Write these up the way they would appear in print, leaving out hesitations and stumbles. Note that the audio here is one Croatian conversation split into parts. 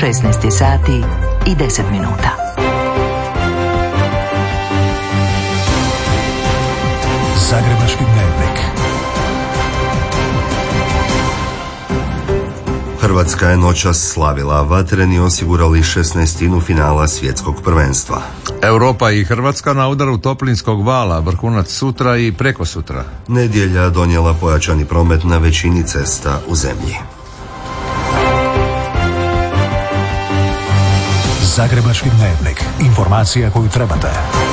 16 sati i 10 minuta. Zagrebački dnevnik. Hrvatska je noćas slavila, vatreni osigurali 16. finala svjetskog prvenstva. Europa i Hrvatska na udaru toplinskog vala, vrhunac sutra i prekosutra. Nedjelja donijela pojačani promet na većini cesta u zemlji. Zagrebački dnevnik. Informacija koju trebate.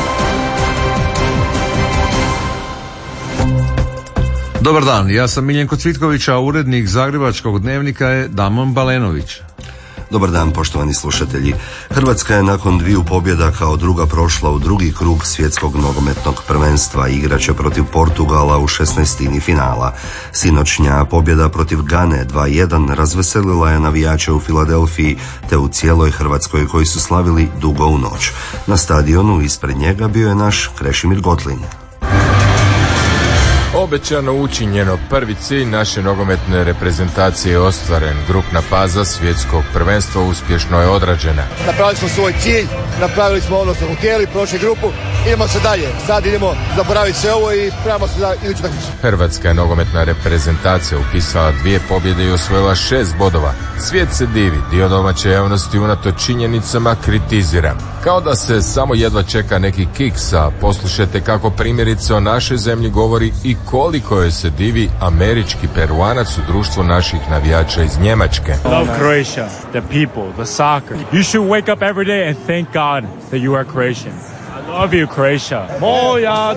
Dobar dan, ja sam Miljenko Cvitković, a urednik Zagrebačkog dnevnika je Damon Balenović. Dobar dan, poštovani slušatelji. Hrvatska je nakon 2 pobjeda kao druga prošla u drugi krug svjetskog nogometnog prvenstva. Igraće protiv Portugala u 16. finala. Sinoćnja pobjeda protiv Gane 2-1 razveselila je navijače u Filadelfiji te u cijeloj Hrvatskoj koji su slavili dugo u noć. Na stadionu ispred njega bio je naš Krešimir Gotlin. Obećano učinjeno, prvi cilj naše nogometne reprezentacije je ostvaren. Grupna faza svjetskog prvenstva uspješno je odrađena. Napravili smo svoj cilj, napravili smo ono što smo htjeli, prošli grupu, idemo se dalje. Sad idemo zaboraviti sve ovo i pravimo se za iduću takmicu. Hrvatska je nogometna reprezentacija upisala 2 pobjede i osvojila 6 bodova. Svijet se divi, dio domaće javnosti unatoč činjenicama kritizira. Kao da se samo jedva čeka neki kiks, a poslušajte kako primjerice o našoj zemlji govori i koliko je se divi američki Peruanac u društvu naših navijača iz Njemačke. Love Croatia, the people, the soccer. You should wake up every day and thank God that you are Croatian. I love you, Croatia. Moja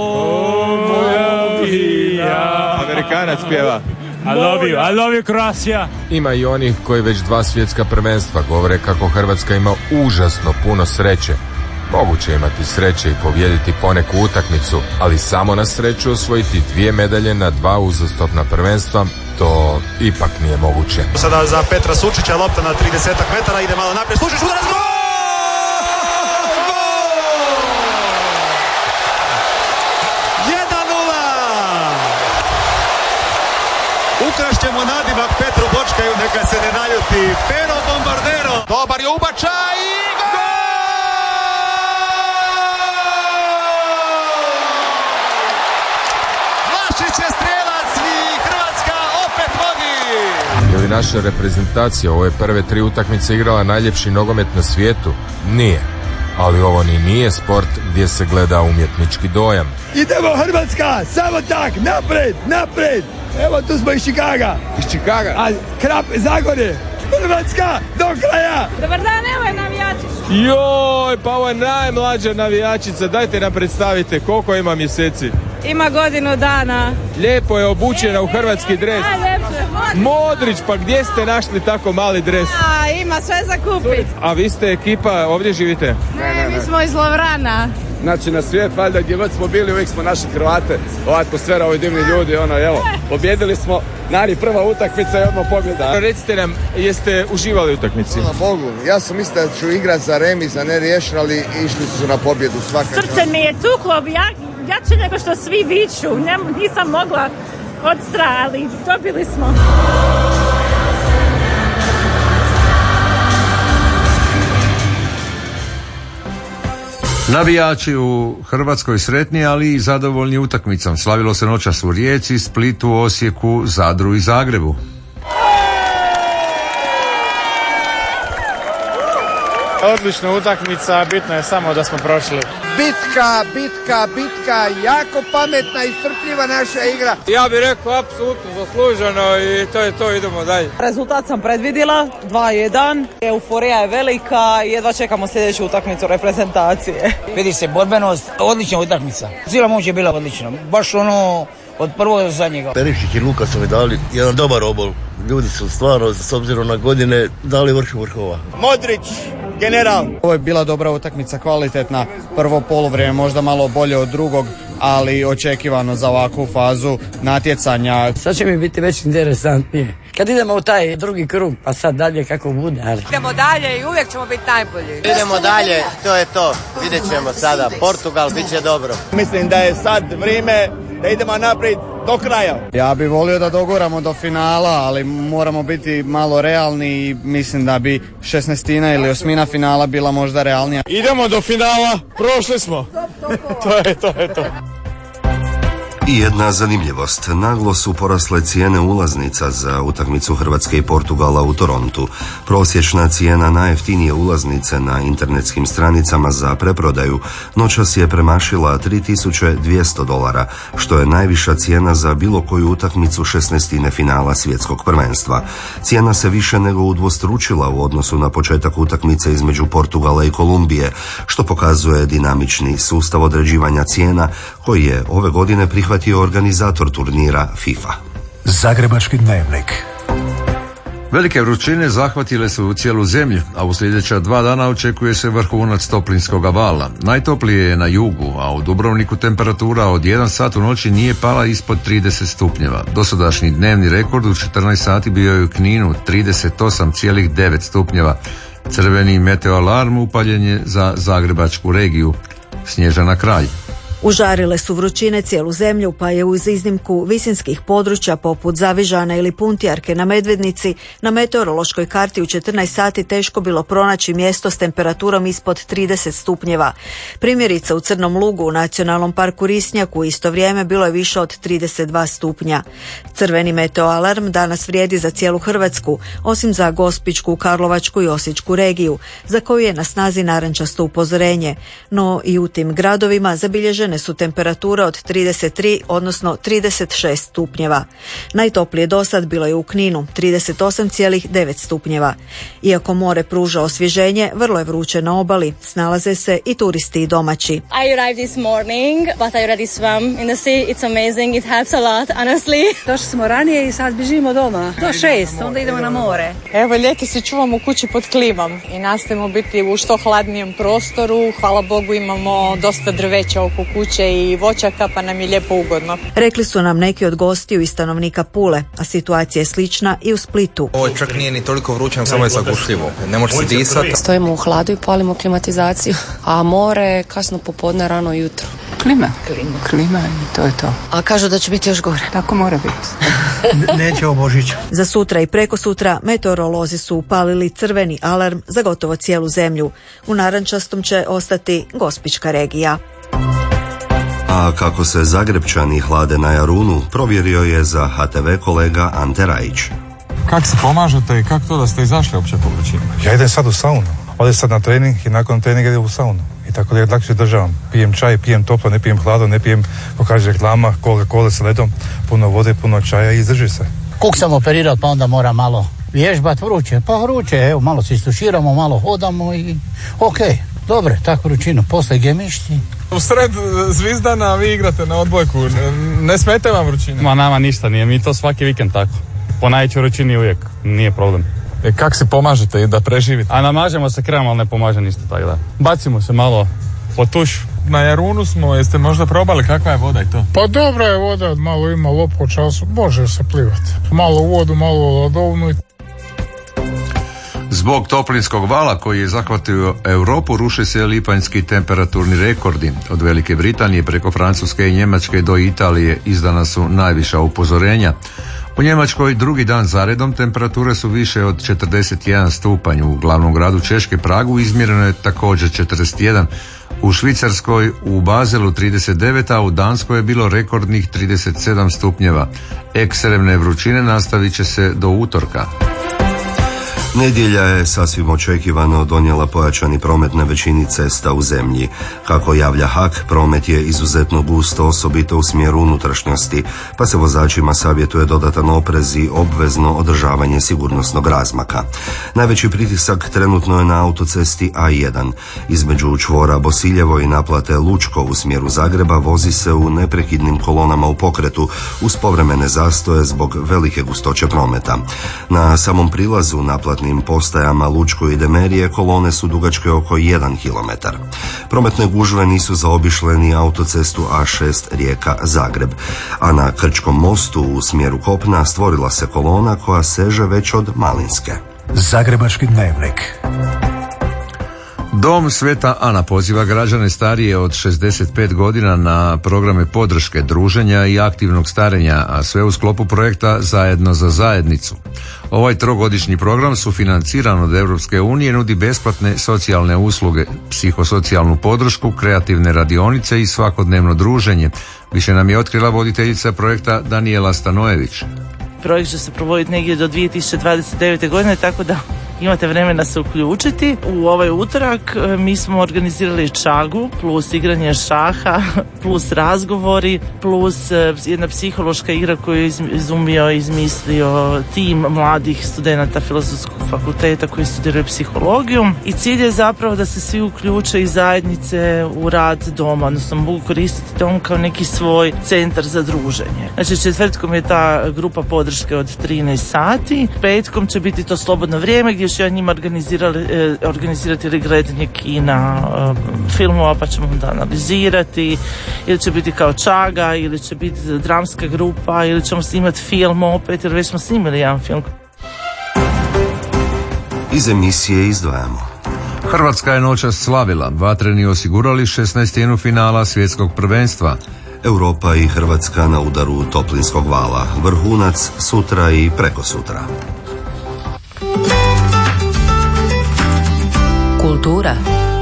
domovina. Amerikanac pjeva. I love you, Croatia. Ima i onih koji već 2 svjetska prvenstva govore kako Hrvatska ima užasno puno sreće. Moguće imati sreće i pobijediti poneku utakmicu, ali samo na sreću osvojiti 2 medalje na 2 uzastopna prvenstva, to ipak nije moguće. Sada za Petra Sučića, lopta na 30 metara, ide malo naprijed, Sučić udarac, gol! Ukrašćemo nadimak Petru Bočkaju, neka se ne naljuti. Pero Bombardero. Dobar je ubačaj i gol! Vlašić je strelac i Hrvatska opet vodi. Je li naša reprezentacija ove prve 3 utakmice igrala najljepši nogomet na svijetu? Nije. Ali ovo ni nije sport gdje se gleda umjetnički dojam. Idemo Hrvatska, samo tak, napred. Evo tu smo iz Čikaga. A Krap, Zagorje. Hrvatska, do kraja. Dobar dan, evo je navijačić. Joj, pa ovo je najmlađa navijačica. Dajte nam predstavite koliko ima mjeseci. Ima godinu dana. Lijepo je obučena u hrvatski dres. Modrić, pa gdje ste našli tako mali dres? Ima sve za kupit. A vi ste ekipa, ovdje živite? Ne, mi smo iz Lovrana. Znači na svijet, valjda gdje god smo bili, uvijek smo našli Hrvate. Ova atmosfera, ovi divni ljudi, evo, pobjedili smo. Prva utakmica je odmah pobjeda. Recite nam, jeste uživali u utakmici? Hvala Bogu, ja sam mislio da ću igrat za remis, a ne riješiti, ali išli su na pobjedu svakako. Srce mi je tuklo, jače nego što svi viču. Nisam mogla od straha, ali dobili smo. Navijači u Hrvatskoj sretni, ali i zadovoljni utakmicom. Slavilo se noćas u Rijeci, Splitu, Osijeku, Zadru i Zagrebu. Odlična utakmica, bitno je samo da smo prošli. Bitka, jako pametna i strpljiva naša igra. Ja bih rekao apsolutno zasluženo i to je to, idemo dalje. Rezultat sam predvidjela, 2-1. Euforija je velika i jedva čekamo sljedeću utakmicu reprezentacije. Vidi se borbenost, odlična utakmica. Cijela moć je bila odlična, baš od prvog do zadnjega. Perišić i Luka su mi dali jedan dobar obol. Ljudi su stvarno, s obzirom na godine, dali vrhova. Modrić, general. Ovo je bila dobra utakmica, kvalitetna. Prvo poluvrijeme možda malo bolje od drugog, ali očekivano za ovakvu fazu natjecanja. Sad će mi biti već interesantnije. Kad idemo u taj drugi krug, pa sad dalje kako bude. Ali. Idemo dalje i uvijek ćemo biti najbolji. Idemo dalje, to je to. Vidjet ćemo sada. Portugal, bit će dobro. Mislim da je sad vrijeme da idemo naprijed do kraja. Ja bih volio da doguramo do finala, ali moramo biti malo realni i mislim da bi 16. ili 8. finala bila možda realnija. Idemo do finala, prošli smo. To je to. I jedna zanimljivost. Naglo su porasle cijene ulaznica za utakmicu Hrvatske i Portugala u Torontu. Prosječna cijena najjeftinije ulaznice na internetskim stranicama za preprodaju noćas je premašila $3.200, što je najviša cijena za bilo koju utakmicu 16. finala svjetskog prvenstva. Cijena se više nego udvostručila u odnosu na početak utakmice između Portugala i Kolumbije, što pokazuje dinamični sustav određivanja cijena koji je ove godine prihvatio organizator turnira FIFA. Zagrebački dnevnik. Velike vrućine zahvatile su cijelu zemlju, a u sljedeća 2 dana očekuje se vrhunac toplinskog vala. Najtoplije je na jugu, a u Dubrovniku temperatura od 1 sat u noći nije pala ispod 30 stupnjeva. Dosadašnji dnevni rekord u 14 sati bio je u Kninu 38,9 stupnjeva. Crveni meteoalarm upaljen je za Zagrebačku regiju. Snježana Kralj. Užarile su vrućine cijelu zemlju, pa je uz iznimku visinskih područja poput Zavižana ili Puntijarke na Medvednici na meteorološkoj karti u 14 sati teško bilo pronaći mjesto s temperaturom ispod 30 stupnjeva. Primjerice u Crnom Lugu u Nacionalnom parku Risnjak u isto vrijeme bilo je više od 32 stupnja. Crveni meteoalarm danas vrijedi za cijelu Hrvatsku, osim za Gospićku, Karlovačku i Osječku regiju, za koju je na snazi narančasto upozorenje. No i u tim gradovima zabilježene su temperature od 33, odnosno 36 stupnjeva. Najtoplije dosad bilo je u Kninu, 38,9 stupnjeva. Iako more pruža osvježenje, vrlo je vruće na obali, snalaze se i turisti i domaći. I arrived this morning, but I already swam in the sea. It's amazing, it helps a lot, honestly. Došli smo ranije i sad bježimo doma. Do 6, onda idemo na more. Evo, ljeti se čuvamo u kući pod klimom i nastojimo biti u što hladnijem prostoru. Hvala Bogu imamo dosta drveća oko kuće i voćaka, pa nam je lijepo ugodno. Rekli su nam neki od gostiju i stanovnika Pule, a situacija je slična i u Splitu. Ovo čak nije ni toliko vruće, samo je zagušljivo. Ne može se disati. Stojimo u hladu i palimo klimatizaciju, a more kasno popodne, rano jutro. Klima i to je to. A kažu da će biti još gore. Tako mora biti. Neće ovo Božić. Za sutra i preko sutra meteorolozi su upalili crveni alarm za gotovo cijelu zemlju. U narančastom će ostati Gospićka regija. A kako se Zagrebčani hlade na Jarunu, provjerio je za HTV kolega Ante Rajić. Kako se pomažete i kako to da ste izašli uopće po vrućini? Ja idem sad u saunu. Ovdje sad na trening i nakon treninga idem u saunu. I tako da je lakše državam. Pijem čaj, pijem toplo, ne pijem hlado, ne pijem, ko kaže reklama, Coca-Cola s ledom, puno vode, puno čaja i izdrži se. Kuk sam operirao, pa onda mora malo vježbat vruće. Pa vruće, evo, malo se istuširamo, malo hodamo i okej. Dobre, tako vrućino, posle gemišti. U sred Zvizdana vi igrate na odbojku, ne smete vam vrućine? Ma nama ništa nije, mi to svaki vikend tako. Po najvećoj vrućini uvijek, nije problem. Kako se pomažete da preživite? A namažemo se kremom, ali ne pomaže ništa tako da. Bacimo se malo po tuš. Na Jarunu smo, jeste možda probali kakva je voda i to? Pa dobra je voda, malo ima lopko času, može se plivati. Malo u vodu, malo u ladovnu. Zbog toplinskog vala koji je zahvatio Europu ruše se lipanjski temperaturni rekordi. Od Velike Britanije preko Francuske i Njemačke do Italije izdana su najviša upozorenja. U Njemačkoj drugi dan zaredom temperature su više od 41 stupanj. U glavnom gradu Češke Pragu izmjereno je također 41. U Švicarskoj u Bazelu 39, a u Danskoj je bilo rekordnih 37 stupnjeva. Ekstremne vrućine nastavit će se do utorka. Nedjelja je sasvim očekivano donijela pojačani promet na većini cesta u zemlji. Kako javlja HAK, promet je izuzetno gusto, osobito u smjeru unutrašnjosti, pa se vozačima savjetuje dodatan oprez i obvezno održavanje sigurnosnog razmaka. Najveći pritisak trenutno je na autocesti A1. Između čvora Bosiljevo i naplate Lučko u smjeru Zagreba vozi se u neprekidnim kolonama u pokretu uz povremene zastoje zbog velike gustoće prometa. Na samom prilazu naplatnim postajama Lučko i Demerije kolone su dugačke oko 1 km. Prometne gužve nisu zaobišle ni autocestu A6 Rijeka-Zagreb, a na Krčkom mostu u smjeru kopna stvorila se kolona koja seže već od Malinske. Zagrebački dnevnik. Dom Sveta Ana poziva građane starije od 65 godina na programe podrške, druženja i aktivnog starenja, a sve u sklopu projekta Zajedno za zajednicu. Ovaj trogodišnji program sufinanciran od Europske unije nudi besplatne socijalne usluge, psihosocijalnu podršku, kreativne radionice i svakodnevno druženje. Više nam je otkrila voditeljica projekta Danijela Stanojević. Projekt će se provoditi negdje do 2029. godine, tako da imate vremena se uključiti. U ovaj utorak mi smo organizirali čagu, plus igranje šaha, plus razgovori, plus jedna psihološka igra koju je izmislio tim mladih studenata Filozofskog fakulteta koji studiraju psihologiju. I cilj je zapravo da se svi uključe iz zajednice u rad doma, odnosno mogu koristiti dom kao neki svoj centar za druženje. Znači četvrtkom je ta grupa podrške od 13 sati, petkom će biti to slobodno vrijeme gdje ću ja njima organizirati ili gledanje kina, filmova, pa ćemo onda analizirati, ili će biti kao čaga, ili će biti dramska grupa, ili ćemo snimati film opet, jer već smo snimili jedan film. Iz emisije izdvajamo. Hrvatska je noćas slavila, vatreni osigurali 16. finala svjetskog prvenstva. Europa i Hrvatska na udaru toplinskog vala. Vrhunac sutra i prekosutra. Kultura.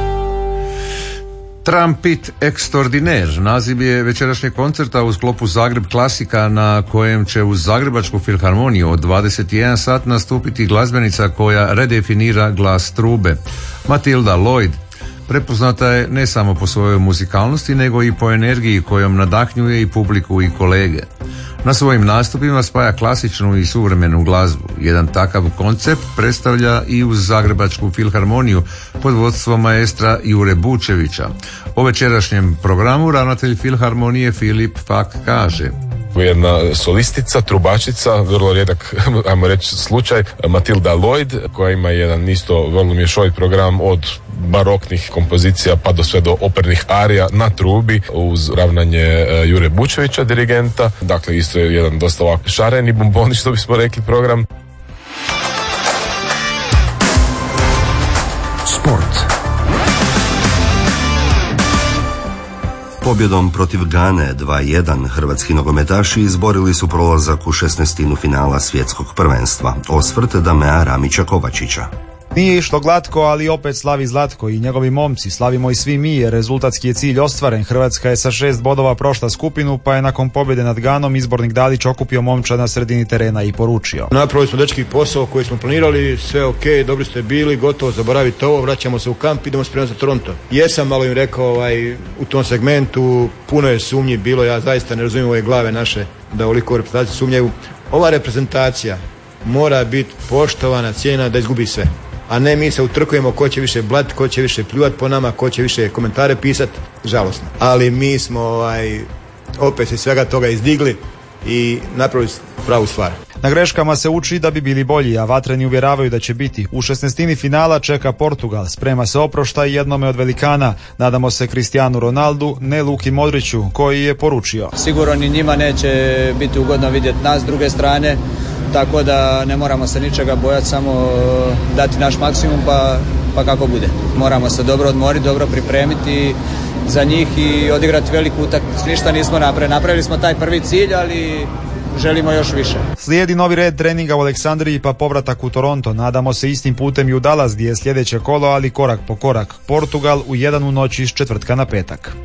Trampit Extraordinaire naziv je večerašnjeg koncerta u sklopu Zagreb klasika, na kojem će uz Zagrebačku filharmoniju od 21 sat nastupiti glazbenica koja redefinira glas trube. Matilda Lloyd prepoznata je ne samo po svojoj muzikalnosti, nego i po energiji kojom nadahnjuje i publiku i kolege. Na svojim nastupima spaja klasičnu i suvremenu glazbu. Jedan takav koncept predstavlja i uz Zagrebačku filharmoniju pod vodstvom maestra Jure Bučevića. O večerašnjem programu ravnatelj filharmonije Filip Fak kaže: jedna solistica, trubačica, vrlo rijedak, ajmo reći, slučaj, Matilda Lloyd, koja ima jedan isto vrlo mješovit program od baroknih kompozicija pa do sve do opernih arija na trubi uz ravnanje Jure Bučevića, dirigenta. Dakle, isto je jedan dosta ovako šareni bomboni, što bismo rekli, program. Sport. Pobjedom protiv Gane 2-1 hrvatski nogometaši izborili su prolazak u 16. finala svjetskog prvenstva. Osvrt Damea Ramića Kovačića. Nije išlo glatko, ali opet slavi Zlatko i njegovi momci, slavimo i svi mi, jer rezultatski je cilj ostvaren. Hrvatska je sa 6 bodova prošla skupinu, pa je nakon pobjede nad Ganom izbornik Dalić okupio momčad na sredini terena i poručio: napravili smo dečki posao koji smo planirali, sve ok, dobri ste bili, gotovo, zaboravite ovo, vraćamo se u kamp, idemo spremati za Toronto. Jesam malo im rekao u tom segmentu, puno je sumnji bilo, ja zaista ne razumijem ove glave naše da oliko reprezentaciju sumnjaju. Ova reprezentacija mora biti poštovana, cijena da izgubi sve. A ne mi se utrkujemo ko će više blat, ko će više pljuvat po nama, ko će više komentare pisat, žalosno. Ali mi smo opet se svega toga izdigli i napravili pravu stvar. Na greškama se uči da bi bili bolji, a vatreni uvjeravaju da će biti. U 16. finala čeka Portugal, sprema se oproštaj jednome od velikana. Nadamo se Cristianu Ronaldu, ne Luki Modriću, koji je poručio: sigurno ni njima neće biti ugodno vidjeti nas s druge strane, tako da ne moramo se ničega bojati, samo dati naš maksimum pa kako bude. Moramo se dobro odmoriti, dobro pripremiti za njih i odigrati veliku utakmicu. Ništa nismo napravili smo taj prvi cilj, ali želimo još više. Slijedi novi red treninga u Aleksandriji pa povratak u Toronto. Nadamo se istim putem i u Dallas gdje je sljedeće kolo, ali korak po korak. Portugal u 1 u noći iz četvrtka na petak.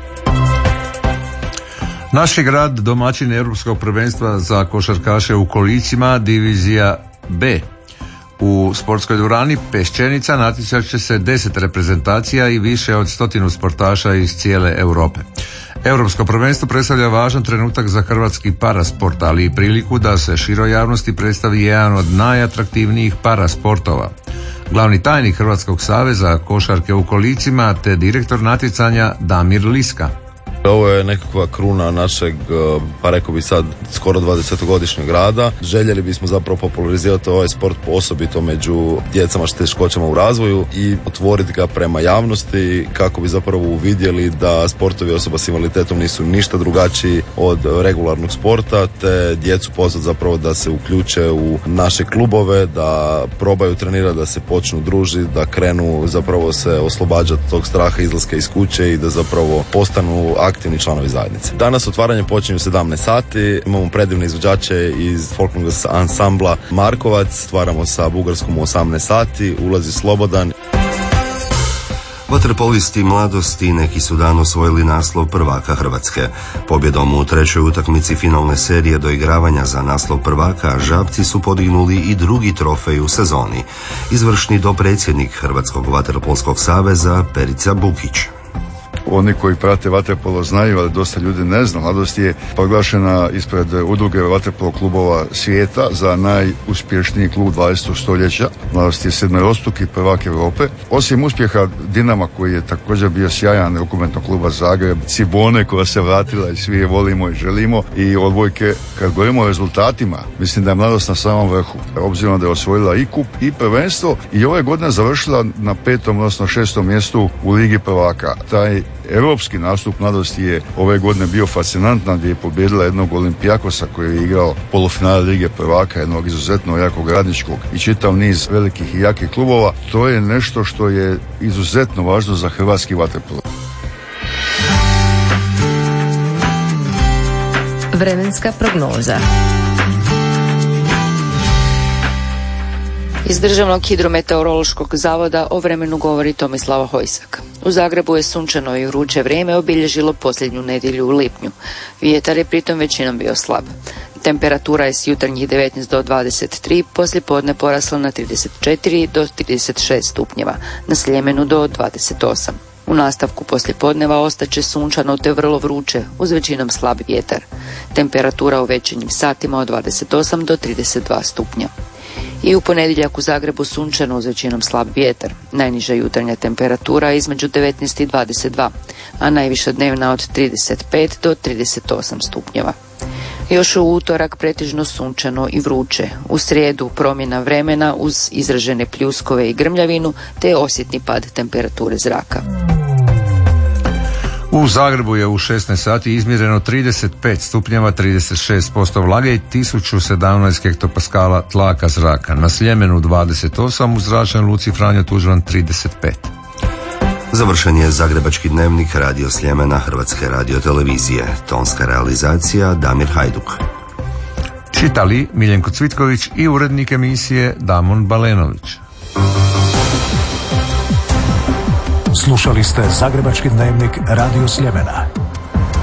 Naš je grad domaćin Europskog prvenstva za košarkaše u kolicima, divizija B. U sportskoj dvorani Peščenica natjecat će se 10 reprezentacija i više od 100 sportaša iz cijele Europe. Europsko prvenstvo predstavlja važan trenutak za hrvatski parasport, ali i priliku da se široj javnosti predstavi jedan od najatraktivnijih parasportova. Glavni tajnik Hrvatskog saveza košarke u kolicima te direktor natjecanja Damir Liska. Ovo je nekakva kruna našeg, pa rekao bi sad, skoro 20-godišnjeg rada. Željeli bismo zapravo popularizirati ovaj sport osobito među djecama s teškoćama u razvoju i otvoriti ga prema javnosti kako bi zapravo uvidjeli da sportovi osoba s invaliditetom nisu ništa drugačiji od regularnog sporta, te djecu pozvati zapravo da se uključe u naše klubove, da probaju trenirati, da se počnu družiti, da krenu zapravo se oslobađati tog straha izlaska iz kuće i da zapravo postanu aktivni članovi zajednice. Danas otvaranje počinje u 17 sati, imamo predivne izvođače iz folklornog ansambla Markovac, stvaramo sa Bugarskom u 18 sati, ulazi slobodan. Vaterpolisti mladosti neki su dan osvojili naslov prvaka Hrvatske. Pobjedom u trećoj utakmici finalne serije doigravanja za naslov prvaka, Žabci su podignuli i drugi trofej u sezoni. Izvršni dopredsjednik Hrvatskog vaterpolskog saveza Perica Bukić. Oni koji prate vaterpolo znaju, ali dosta ljudi ne zna. Mladost je proglašena ispred udruge vaterpolo klubova svijeta za najuspješniji klub 20. stoljeća. Mladost je sedmerostruki prvak Europe. Osim uspjeha Dinama, koji je također bio sjajan, rukometnog kluba Zagreb, Cibone koja se vratila i svi je volimo i želimo, i odbojke. Kad govorimo o rezultatima, mislim da je Mladost na samom vrhu. Obzirom da je osvojila i kup i prvenstvo i ove godine završila na 5. odnosno 6. mjestu u Ligi prvaka. Taj europski nastup Mladosti je ove godine bio fascinantan, gdje je pobijedila jednog Olimpijakosa koji je igrao polufinale Lige prvaka, jednog izuzetno jakog radničkog i čitav niz velikih i jakih klubova. To je nešto što je izuzetno važno za hrvatski vaterpolo. Vremenska prognoza. Iz Državnog hidrometeorološkog zavoda o vremenu govori Tomislava Hojsak. U Zagrebu je sunčano i vruće vrijeme obilježilo posljednju nedjelju u lipnju. Vjetar je pritom većinom bio slab. Temperatura je s jutarnjih 19 do 23, poslijepodne porasla na 34 do 36 stupnjeva, na Sljemenu do 28. U nastavku poslijepodneva ostaće sunčano te vrlo vruće, uz većinom slab vjetar. Temperatura u večernjim satima od 28 do 32 stupnja. I u ponedjeljak u Zagrebu sunčano uz većinom slab vjetar. Najniža jutarnja temperatura između 19 i 22, a najviša dnevna od 35 do 38 stupnjeva. Još u utorak pretežno sunčano i vruće. U srijedu promjena vremena uz izražene pljuskove i grmljavinu te osjetni pad temperature zraka. U Zagrebu je u 16 sati izmjereno 35 stupnjeva, 36% vlage i 1017 hektopaskala tlaka zraka. Na Sljemenu 28, u zračnoj luci Franjo Tuđman 35. Završen je Zagrebački dnevnik Radio Sljemena Hrvatske radiotelevizije. Tonska realizacija Damir Hajduk. Čitali Miljenko Cvitković i urednik emisije Damon Balenović. Slušali ste Zagrebački dnevnik Radio Sljemena.